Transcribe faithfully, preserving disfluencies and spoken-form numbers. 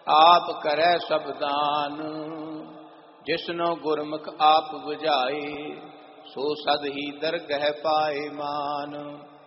आप करै सब दान। जिसनो गुरमुख आप बुझाए, सो सद ही दरगह पाए मान।